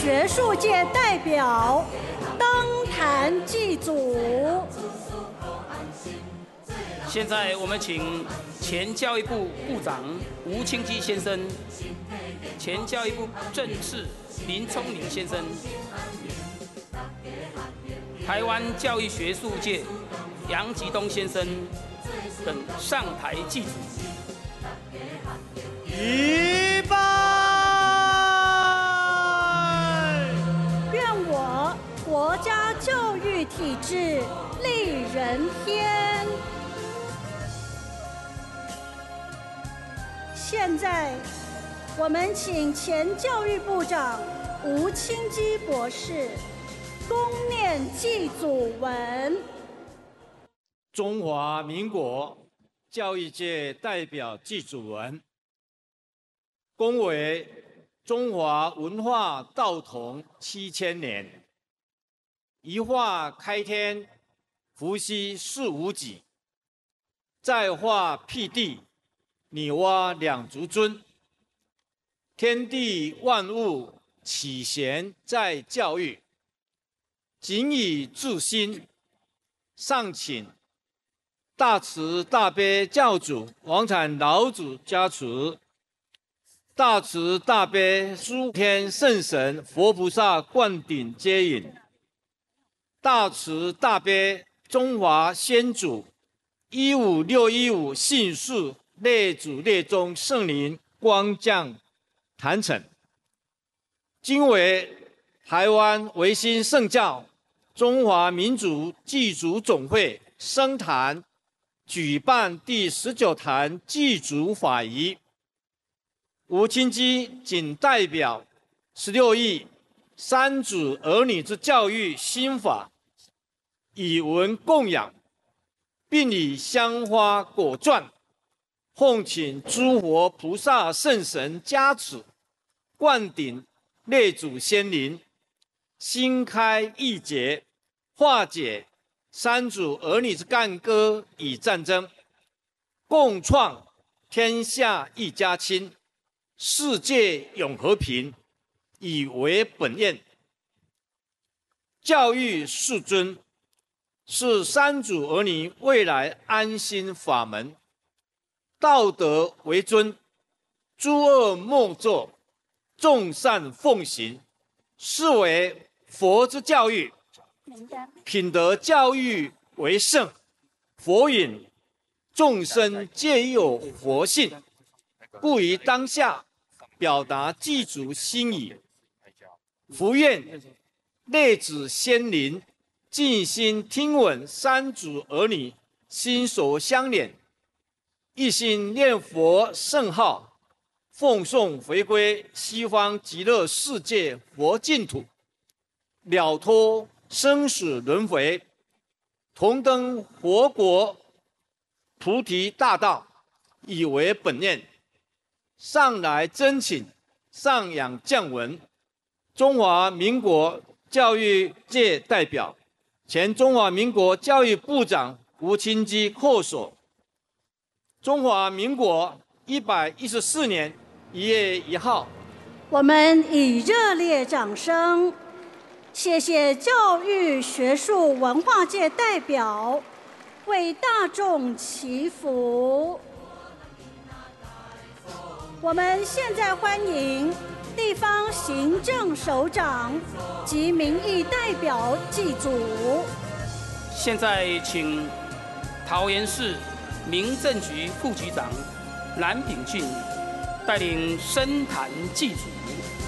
学术界代表登坛祭祖。 现在我们请前教育部部长吴清基先生、前教育部政事林聪明先生、台湾教育学术界杨吉东先生等上台祭祖。 预备！ 愿我国家教育体制利人天。现在，我们请前教育部长吴清基博士恭念祭祖文。 中华民国教育界代表祭祖文。恭为中华文化道统7000年，一化开天，伏羲4无己，再化辟地，女娲2足尊。天地万物起贤在教育，谨以至心。上请大慈大悲教主王禅老祖加持，大慈大悲诸天圣神佛菩萨灌顶接引，大慈大悲中华先祖15615姓氏列祖列宗圣灵光降坛城。今为台湾维新圣教中华民族祭祖总会升坛举办第19坛祭祖法仪。吴清基仅代表16亿三子儿女之教育心法，以文供养，并以香花果钻，奉请诸佛菩萨圣神加持，灌顶列祖先灵，心开意解，化解三祖儿女之干戈与战争，共创天下一家亲，世界永和平，以为本愿。教育世尊，是三祖儿女未来安心法门。道德为尊，诸恶莫作，众善奉行，是为佛之教育。品德教育为圣。佛允众生皆有佛性，故于当下表达祭祖心意，福愿列子先灵尽心听闻三祖儿女心手相连，一心念佛圣号，奉送回归西方极乐世界佛净土，了脱生死轮回，同登佛国菩提大道，以为本愿。上来真请上仰降文。中华民国教育界代表，前中华民国教育部长吴清基恪所。中华民国114年1月1号， 我们以热烈掌声，谢谢教育学术文化界代表为大众祈福。我们现在欢迎地方行政首长及民意代表祭祖。 现在请桃园市民政局副局长蓝炳俊带领升坛祭祖。